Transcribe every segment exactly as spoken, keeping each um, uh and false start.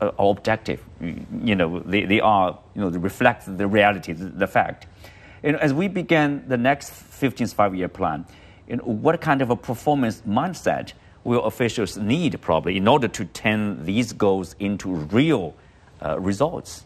uh, are objective. You know, they, they are, you know, they reflect the reality, the, the fact. You know, as we begin the next fifteenth five-year plan, you know, what kind of a performance mindset will officials need probably in order to turn these goals into real uh, results?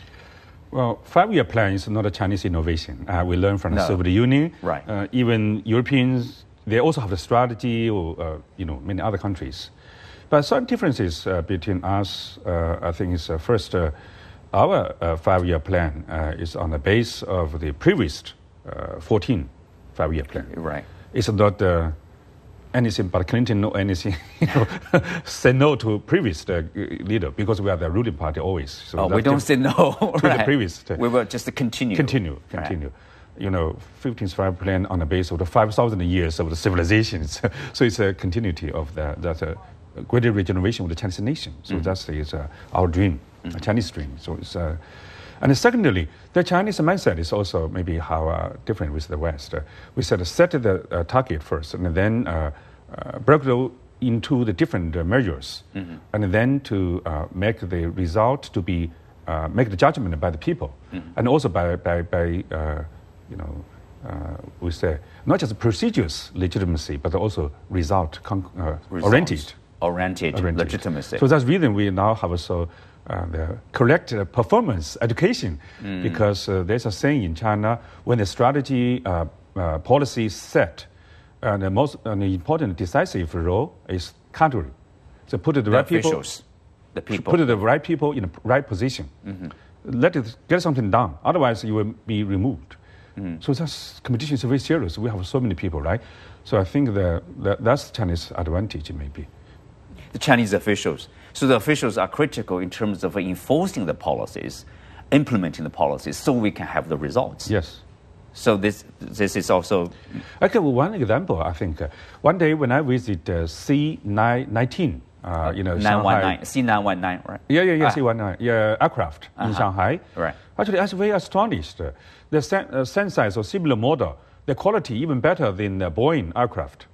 Well, five-year plan is not a Chinese innovation. Uh, we learned from the No. Soviet Union. Right. Uh, even Europeans, they also have the strategy, or uh, you know, many other countries. But some differences uh, between us, uh, I think, is uh, first, uh, our uh, five-year plan uh, is on the base of the previous uh, fourteen five-year plan. Right. It's not uh, anything but Clinton, no anything, you know, say no to previous uh, leader, because we are the ruling party always. So oh, we don't say no. to right. the previous. Uh, we will just continue. Continue, continue. Right. You know, fifteenth five plan on the base of the five thousand years of the civilizations. So it's a continuity of that. That's a greater regeneration of the Chinese nation. So mm-hmm. that's is, uh, our dream, mm-hmm. a Chinese dream. So it's, uh, and secondly, the Chinese mindset is also maybe how uh, different with the West. Uh, we said uh, set the uh, target first, and then uh, uh, break it into the different uh, measures, mm-hmm. and then to uh, make the result to be uh, make the judgment by the people, mm-hmm. and also by by by uh, you know. Uh, we say not just procedures legitimacy, but also result con- uh, oriented. Oriented, oriented legitimacy. So that's the reason we now have also uh, the correct uh, performance education, mm. because uh, there's a saying in China, when the strategy uh, uh, policy is set, uh, the most uh, the important decisive role is country. So put the, the right officials, people, the people, put the right people in the right position. Mm-hmm. Let it get something done. Otherwise, you will be removed. Mm. So that's competition is very serious. We have so many people, right? So I think that, that that's Chinese advantage, maybe. The Chinese officials. So the officials are critical in terms of enforcing the policies, implementing the policies, so we can have the results. Yes. So this this is also. I give one example. I think uh, one day when I visit uh, C nine nineteen, uh, you know, nine one nine, C nine one nine, right? Yeah, yeah, yeah, ah. C one nine, yeah, aircraft uh-huh. in Shanghai. Right. Actually, I was very astonished. Uh, the sen- uh, Sensize or similar model, the quality even better than the Boeing aircraft.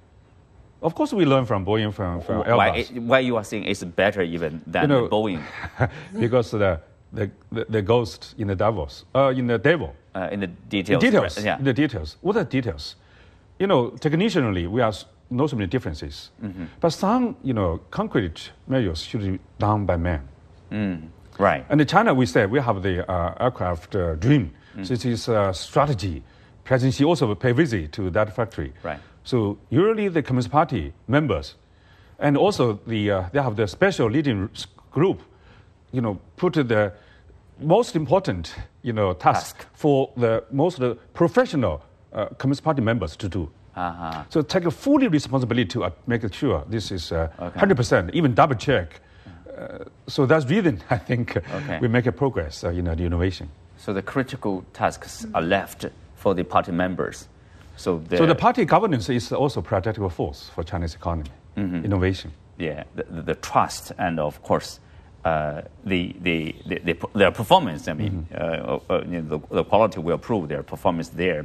Of course, we learn from Boeing, from, from Airbus. Why, it, why you are saying it's better even than you know, Boeing? Because the, the, the, the ghost in the devils, uh, in the devil. Uh, in the details. The details, right, yeah. in the details. What are details? You know, technicianly, we are know so many differences. Mm-hmm. But some, you know, concrete measures should be done by man. Mm, right. And in China, we say we have the uh, aircraft uh, dream. Mm. So it is a strategy. President Xi also pay visit to that factory. Right. So usually the Communist Party members, and also the uh, they have the special leading group, you know, put the most important, you know, task, task. for the most uh, professional uh, Communist Party members to do. Uh-huh. So take a fully responsibility to uh, make sure this is uh, okay. one hundred percent, even double check. Uh, so that's the reason I think okay. we make a progress uh, in uh, the innovation. So the critical tasks are left for the party members. So, so the party governance is also a practical force for Chinese economy, mm-hmm. innovation. Yeah, the, the, the trust and of course uh, the, the, the, the their performance. I mean, mm-hmm. uh, uh, you know, the, the quality will prove their performance there.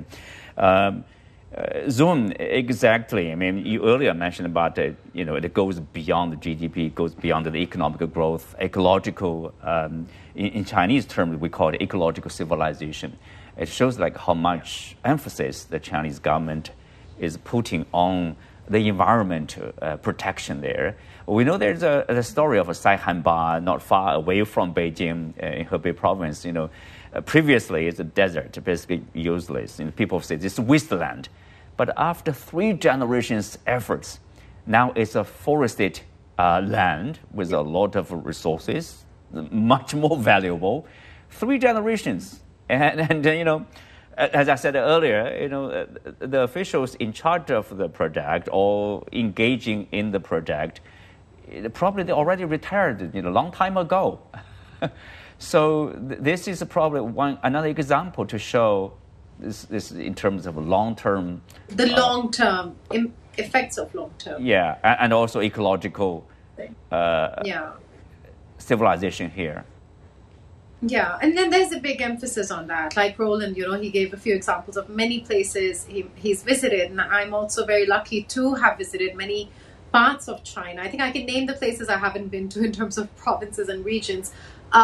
Um, uh, Zoom, exactly. I mean, you earlier mentioned about it. You know, it goes beyond the G D P, it goes beyond the economic growth, ecological. Um, in, in Chinese terms, we call it ecological civilization. It shows like how much emphasis the Chinese government is putting on the environment uh, protection there. We know there's a, a story of a Saihanba not far away from Beijing uh, in Hebei province. You know, uh, previously it's a desert, basically useless. And people say this is wasteland. But after three generations' efforts, now it's a forested uh, land with a lot of resources, much more valuable. Three generations. And, and, you know, as I said earlier, you know, the officials in charge of the project or engaging in the project, probably they already retired, you know, a long time ago. So th- this is probably one another example to show this, this in terms of long-term... The uh, long-term, im- effects of long-term. Yeah, and, and also ecological uh, yeah. civilization here. Yeah, and then there's a big emphasis on that. Like Roland, you know, he gave a few examples of many places he, he's visited. And I'm also very lucky to have visited many parts of China. I think I can name the places I haven't been to in terms of provinces and regions.